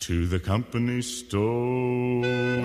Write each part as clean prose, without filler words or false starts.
to the company store.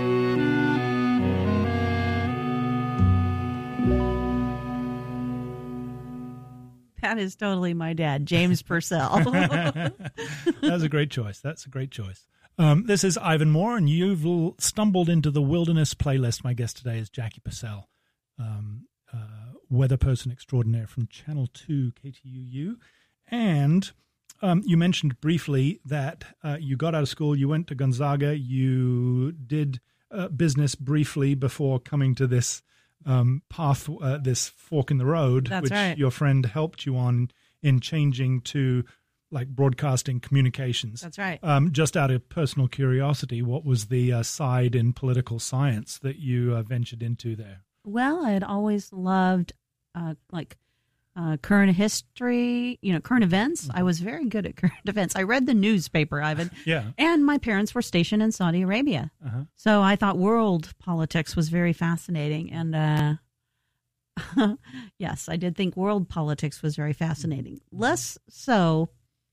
That is totally my dad, James Purcell. That's a great choice. This is Ivan Moore, and you've stumbled into the Wilderness playlist. My guest today is Jackie Purcell, weather person extraordinaire from Channel 2 KTUU. And you mentioned briefly that you got out of school, you went to Gonzaga, you did business briefly before coming to this path, this fork in the road, That's right. Your friend helped you on in changing to like broadcasting communications. That's right. Just out of personal curiosity, what was the side in political science that you ventured into there? Well, I had always loved current history, current events. Mm-hmm. I was very good at current events. I read the newspaper, Ivan. Yeah. And my parents were stationed in Saudi Arabia. Uh-huh. So I thought world politics was very fascinating. And yes, I did think world politics was very fascinating. Less so,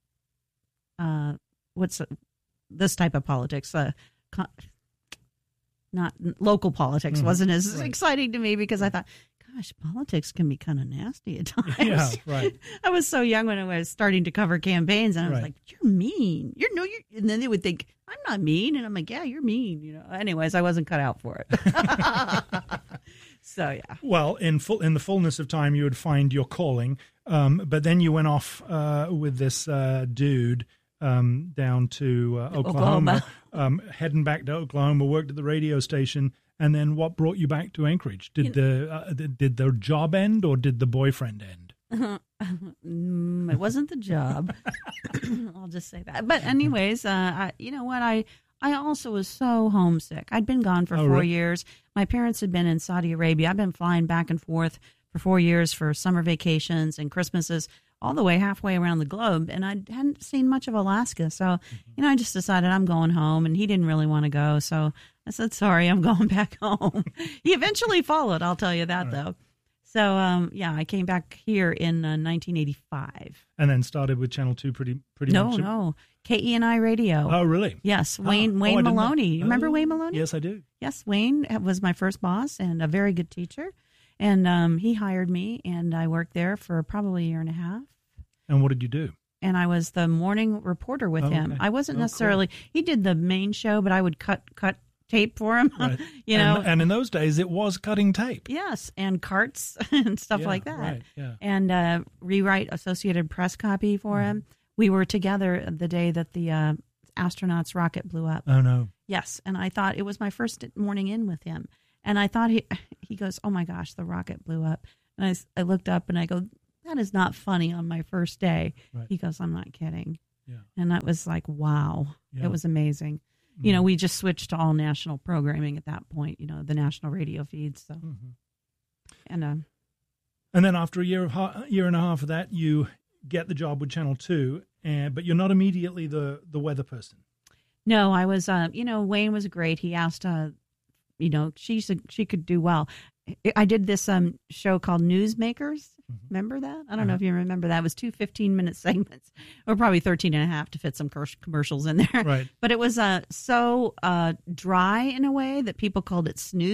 this type of politics, not local politics wasn't as exciting to me because I thought, gosh, politics can be kind of nasty at times. Yeah, right. I was so young when I was starting to cover campaigns, and I was Right. like, "You're mean. You're." And then they would think I'm not mean, and I'm like, "Yeah, you're mean." Anyways, I wasn't cut out for it. So yeah. Well, in the fullness of time, you would find your calling, but then you went off with this dude down to Oklahoma. Heading back to Oklahoma, worked at the radio station. And then what brought you back to Anchorage? Did the job end or did the boyfriend end? It wasn't the job. I'll just say that. But anyways, you know what? I also was so homesick. I'd been gone for 4 years. My parents had been in Saudi Arabia. I've been flying back and forth for 4 years for summer vacations and Christmases, all the way halfway around the globe. And I hadn't seen much of Alaska. So, I just decided I'm going home. And he didn't really want to go. So I said, sorry, I'm going back home. He eventually followed, I'll tell you that, though. So, I came back here in 1985. And then started with Channel 2 pretty much? No. KENI Radio. Oh, really? Yes, Wayne Maloney. You remember Wayne Maloney? Yes, I do. Yes, Wayne was my first boss and a very good teacher. And he hired me, and I worked there for probably a year and a half. And what did you do? And I was the morning reporter with him. Okay. I wasn't necessarily, he did the main show, but I would cut tape for him, Right. And in those days, it was cutting tape. Yes, and carts and stuff like that. Right, yeah. And rewrite Associated Press copy for him. We were together the day that the astronauts' rocket blew up. Oh, no. Yes, and I thought it was my first morning in with him. And I thought he goes, oh, my gosh, the rocket blew up. And I looked up and I go, that is not funny on my first day. Right. He goes, I'm not kidding. Yeah. And that was like, wow. Yeah. It was amazing. Mm-hmm. We just switched to all national programming at that point, the national radio feeds. So, and then after a year and a half of that, you get the job with Channel 2, but you're not immediately the weather person. No, I was, Wayne was great. He asked, she could do well. I did this show called Newsmakers. Remember that? I don't know if you remember that. It was 2 15-minute segments, or probably 13 and a half to fit some commercials in there. Right. But it was so dry in a way that people called it snooze.